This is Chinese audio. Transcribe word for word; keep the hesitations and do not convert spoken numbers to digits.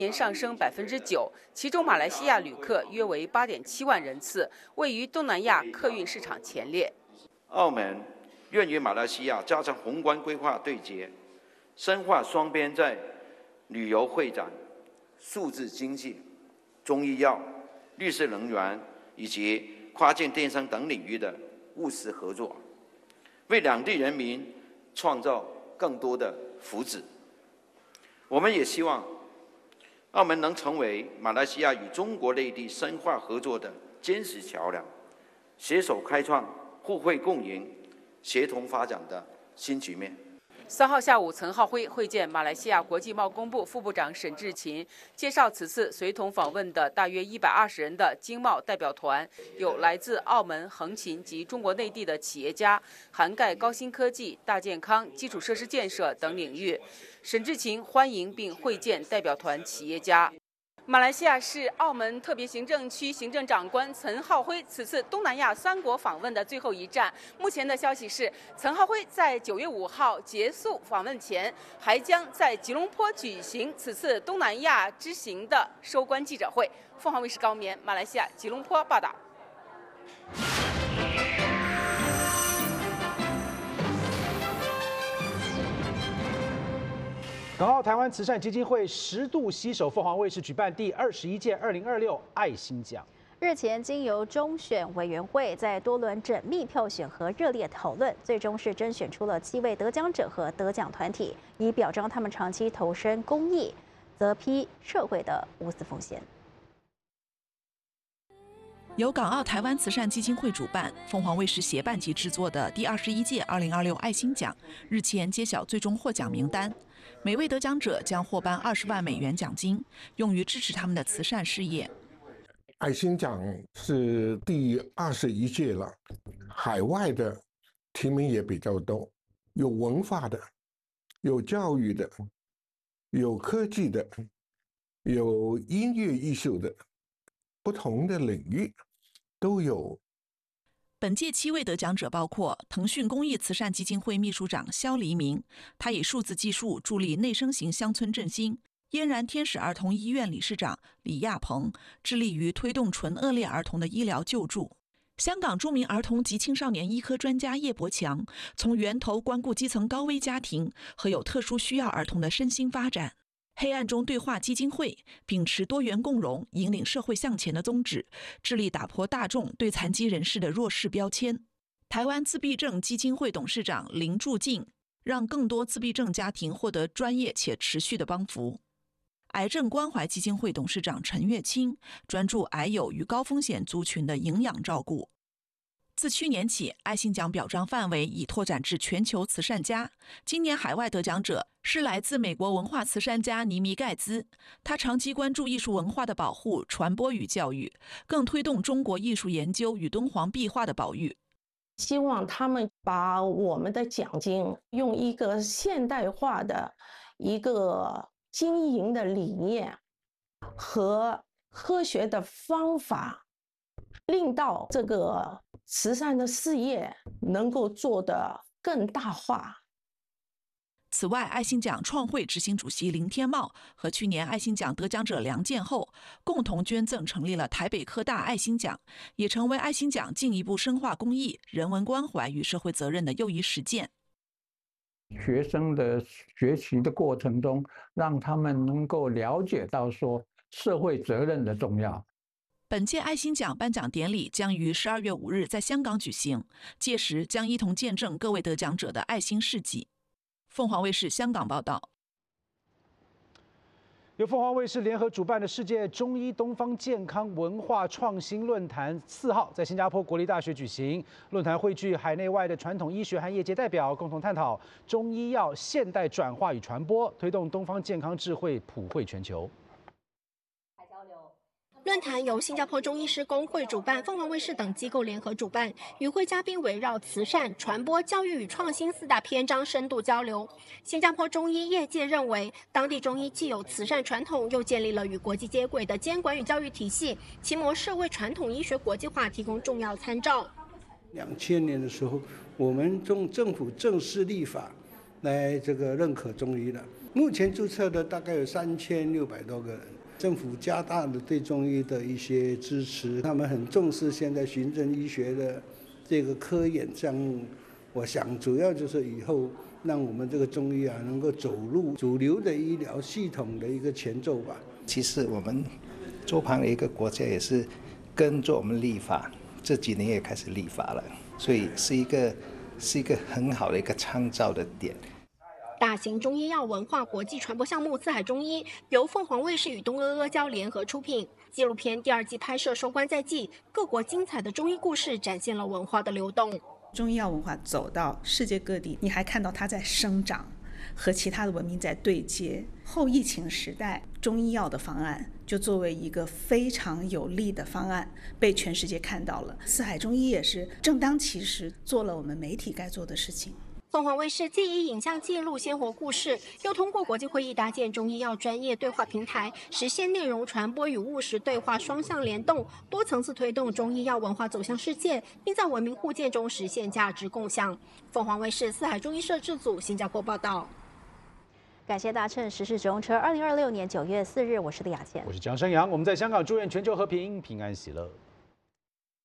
年上升百分之九，其中马来西亚旅客约为八点七万人次，位于东南亚客运市场前列。 澳门愿与马来西亚加强宏观规划对接，深化双边在旅游会展、数字经济、中医药、绿色能源以及跨境电商等领域的务实合作，为两地人民创造更多的福祉。我们也希望澳门能成为马来西亚与中国内地深化合作的坚实桥梁，携手开创互惠共赢、协同发展的新局面。 三号下午，岑浩辉会见马来西亚国际贸工部副部长沈志勤，介绍此次随同访问的大约一百二十人的经贸代表团，有来自澳门、横琴及中国内地的企业家，涵盖高新科技、大健康、基础设施建设等领域。沈志勤欢迎并会见代表团企业家。马来西亚是澳门特别行政区行政长官岑浩辉此次东南亚三国访问的最后一站。目前的消息是，岑浩辉在九月五号结束访问前，还将在吉隆坡举行此次东南亚之行的收官记者会。凤凰卫视高棉，马来西亚吉隆坡报道。 港澳台湾慈善基金会十度携手凤凰卫视举办第二十一届二零二六爱心奖。 日前，经由中选委员会在多轮缜密票选和热烈讨论，最终是甄选出了七位得奖者和得奖团体，以表彰他们长期投身公益、责批社会的无私奉献。 由港澳台湾慈善基金会主办、凤凰卫视协办及制作的第二十一届二零二六爱心奖，日前揭晓最终获奖名单。每位得奖者将获颁二十万美元奖金，用于支持他们的慈善事业。 爱心奖是第二十一届了，海外的提名也比较多，有文化的，有教育的，有科技的，有音乐艺术的，不同的领域都有。 本届七位得奖者包括腾讯公益慈善基金会秘书长肖黎明，他以数字技术助力内生型乡村振兴；嫣然天使儿童医院理事长李亚鹏，致力于推动纯恶劣儿童的医疗救助；香港著名儿童及青少年医科专家叶伯强，从源头关顾基层高危家庭和有特殊需要儿童的身心发展。黑暗中对话基金会秉持多元共融、引领社会向前的宗旨，致力打破大众对残疾人士的弱势标签。台湾自闭症基金会董事长林柱进，让更多自闭症家庭获得专业且持续的帮扶。癌症关怀基金会董事长陈月清，专注癌友与高风险族群的营养照顾。自去年起，爱心奖表彰范围已拓展至全球慈善家。今年海外得奖者是来自美国文化慈善家尼米盖兹，他长期关注艺术文化的保护、传播与教育，更推动中国艺术研究与敦煌壁画的保育。 希望他们把我们的奖金用一个现代化的一个经营的理念和科学的方法，令到这个慈善的事业能够做得更大化。 此外，爱心奖创会执行主席林天茂和去年爱心奖得奖者梁建厚共同捐赠成立了台北科大爱心奖，也成为爱心奖进一步深化公益、人文关怀与社会责任的又一实践。 学生的学习的过程中，让他们能够了解到说社会责任的重要。 本届爱心奖颁奖典礼将于十二月五日在香港举行，届时将一同见证各位得奖者的爱心事迹。凤凰卫视香港报道。 由凤凰卫视联合主办的世界中医东方健康文化创新论坛四号在新加坡国立大学举行。论坛汇聚海内外的传统医学和业界代表，共同探讨中医药现代转化与传播，推动东方健康智慧普惠全球。 论坛由新加坡中医师工会主办，凤凰卫视等机构联合主办，与会嘉宾围绕慈善、传播、教育与创新四大篇章深度交流。新加坡中医业界认为，当地中医既有慈善传统，又建立了与国际接轨的监管与教育体系，其模式为传统医学国际化提供重要参照。 两千年的时候，我们中政府正式立法来这个认可中医了。 目前注册的大概有三千六百多个人。政府加大了对中医的一些支持，他们很重视现在循证医学的这个科研项目。我想主要就是以后让我们这个中医啊能够走入主流的医疗系统的一个前奏吧。 其实我们周旁的一个国家也是跟着我们立法，这几年也开始立法了，所以是一个是一个很好的一个参照的点。 大型中医药文化国际传播项目《四海中医》由凤凰卫视与东阿阿胶联合出品。纪录片第二季拍摄收官在即，各国精彩的中医故事展现了文化的流动。 中医药文化走到世界各地，你还看到它在生长，和其他的文明在对接。后疫情时代，中医药的方案就作为一个非常有利的方案，被全世界看到了。四海中医也是正当其时做了我们媒体该做的事情。 凤凰卫视既以影像记录鲜活故事，又通过国际会议搭建中医药专业对话平台，实现内容传播与务实对话双向联动，多层次推动中医药文化走向世界，并在文明互鉴中实现价值共享。凤凰卫视四海中医社制组新加坡报道。 感谢大乘时事直通车，二零二六年九月四日，我是李雅倩， 我是江山阳，我们在香港祝愿全球和平，平安喜乐。